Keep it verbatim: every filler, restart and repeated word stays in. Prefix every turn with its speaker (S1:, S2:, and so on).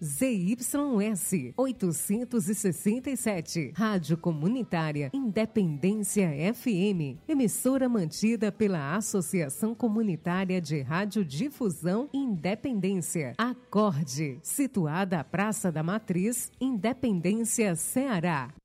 S1: Z Y S oitocentos e sessenta e sete. Rádio Comunitária Independência F M. Emissora mantida pela Associação Comunitária de Radiodifusão Independência. Acorde. Situada à Praça da Matriz, Independência, Ceará.